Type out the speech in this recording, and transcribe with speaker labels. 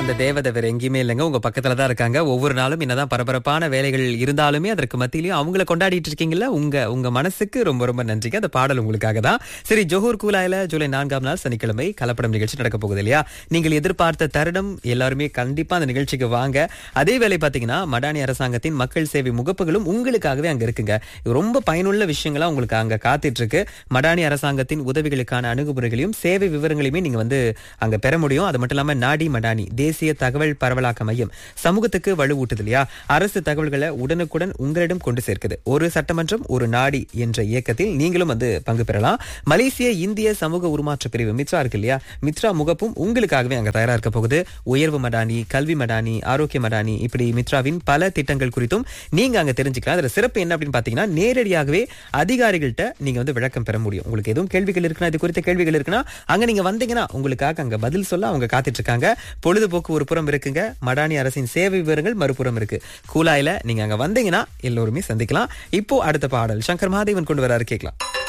Speaker 1: அந்த தேவதை வேற எங்கேயுமே இல்லைங்க, உங்க பக்கத்துல தான் இருக்காங்க. ஒவ்வொரு நாளும் என்னதான் பரபரப்பான வேலைகள் இருந்தாலுமே அதற்கு மத்தியிலயும் அவங்கள கொண்டாடிட்டு இருக்கீங்கல்ல, உங்க உங்க மனசுக்கு ரொம்ப ரொம்ப நன்றிங்க. அந்த பாடல் உங்களுக்காக தான். சரி, ஜோஹர் கூலாயில ஜூலை 4ஆம் நாள் சனிக்கிழமை கலப்படம் நிகழ்ச்சி நடக்க போகுது இல்லையா? நீங்கள் எதிர்பார்த்த தருணம் எல்லாருமே கண்டிப்பா அந்த நிகழ்ச்சிக்கு வாங்க. அதே வேளை பாத்தீங்கன்னா மடானி அரசாங்கத்தின் மக்கள் சேவை முகப்புகளும் உங்களுக்காகவே அங்க இருக்குங்க. ரொம்ப பயனுள்ள விஷயங்களா உங்களுக்கு அங்க காத்துட்டு இருக்கு. மடானி அரசாங்கத்தின் உதவிகளுக்கான அணுகுமுறைகளையும் சேவை விவரங்களையுமே நீங்க அங்க பெற முடியும். அது மட்டும் இல்லாம நாடி மடானி தேசிய தகவல் பரவலாக்க மையம் சமூகத்துக்கு வலுவூட்டுது இல்லையா? அரசு தகவல்களை உடனுக்குடன் உங்களிடம் கொண்டு சேர்க்குது. ஒரு சட்டமன்றம் ஒரு நாடி என்ற இயக்கத்தில் நீங்களும் பங்கு பெறலாம். மலேசிய இந்திய சமூக உருமாற்ற பிரிவு மித்ரா இருக்கு இல்லையா? மித்ரா முகப்பும் உங்களுக்காகவே அங்க தயாரா இருக்க போகுது. உயர்வு மடானி, கல்வி மடானி, ஆரோக்கிய மடானி, இப்படி மித்ராவின் பல திட்டங்கள் குறித்தும் நீங்க அங்க தெரிஞ்சுக்கலாம். அதுல சிறப்பு என்ன அப்படின்னு பாத்தீங்கன்னா, நேரடியாகவே அதிகாரிகள்ட்ட நீங்க விளக்கம் பெற முடியும். உங்களுக்கு எதுவும் கேள்விகள் இருக்குன்னா, இது குறித்த கேள்விகள் இருக்குன்னா அங்க நீங்க வந்தீங்கன்னா உங்களுக்காக அங்க பதில் சொல்ல அவங்க காத்துட்டு இருக்காங்க. பொழுதுபோக்கு ஒரு புறம் இருக்குங்க, மடானி அரசின் சேவை விவரங்கள் மறுபுறம் இருக்கு. கூலாயில நீங்க அங்க வந்தீங்கன்னா எல்லோருமே சந்திக்கலாம். இப்போ அடுத்த பாடல் சங்கர் மகாதேவன் கொண்டு வராரு, கேட்கலாம்.